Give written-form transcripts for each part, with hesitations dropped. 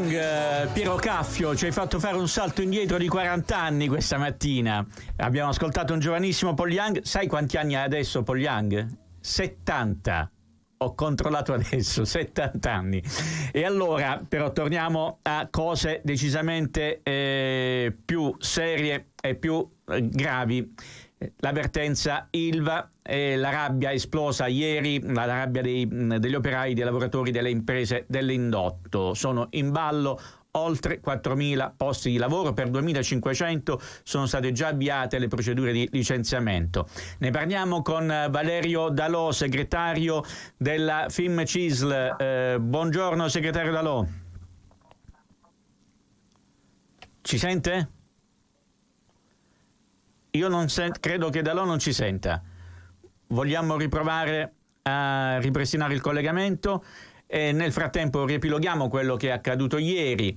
Young, Piero Caffio, ci hai fatto fare un salto indietro di 40 anni questa mattina. Abbiamo ascoltato un giovanissimo Paul Young. Sai quanti anni ha adesso Paul Young? 70. Ho controllato adesso, 70 anni. E allora, però, torniamo a cose decisamente più serie e più gravi. L'avvertenza Ilva, la rabbia esplosa ieri, la rabbia degli operai, dei lavoratori delle imprese dell'indotto. Sono in ballo oltre 4.000 posti di lavoro, per 2.500 sono state già avviate le procedure di licenziamento. Ne parliamo con Valerio Dalò, segretario della FIMCISL. Buongiorno segretario Dalò. Ci sente? Io non credo che Dalò non ci senta. Vogliamo riprovare a ripristinare il collegamento e nel frattempo riepiloghiamo quello che è accaduto ieri.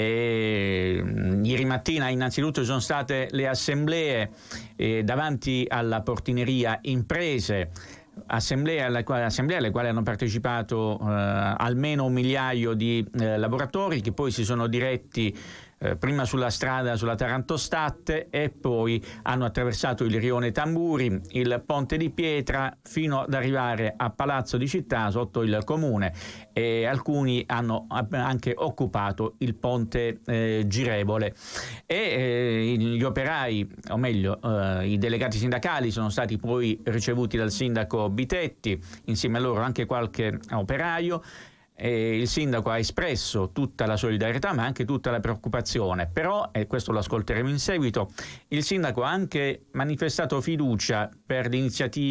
Ieri mattina innanzitutto ci sono state le assemblee davanti alla portineria imprese, assemblee alle quali hanno partecipato almeno 1 migliaio di lavoratori che poi si sono diretti prima sulla strada, sulla Taranto-Statte, e poi hanno attraversato il rione Tamburi, il ponte di pietra, fino ad arrivare a Palazzo di Città sotto il comune, e alcuni hanno anche occupato il ponte girevole. E gli operai, o meglio i delegati sindacali, sono stati poi ricevuti dal sindaco Bitetti, insieme a loro anche qualche operaio. Il sindaco ha espresso tutta la solidarietà ma anche tutta la preoccupazione, però, e questo lo ascolteremo in seguito, il sindaco ha anche manifestato fiducia per l'iniziativa